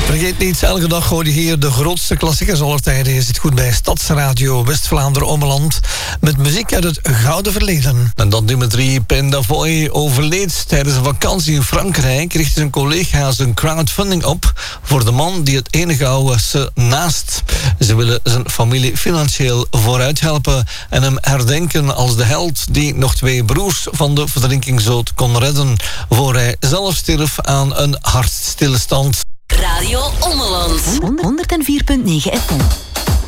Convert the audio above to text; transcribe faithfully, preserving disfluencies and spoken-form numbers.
Vergeet niet, elke dag hoor je hier de grootste klassiekers aller tijden. Je zit goed bij Stadsradio West-Vlaanderen-Ommeland met muziek uit het gouden verleden. En dat Dimitri Pendavoy overleed tijdens een vakantie in Frankrijk, richtte zijn collega's een crowdfunding op voor de man die het enige oude ze naast. Ze willen zijn familie financieel vooruit helpen en hem herdenken als de held die nog twee broers van de verdrinkingsdood kon redden voor hij zelf stierf aan een hartstilstand. Radio Ommeland honderd vier komma negen F M.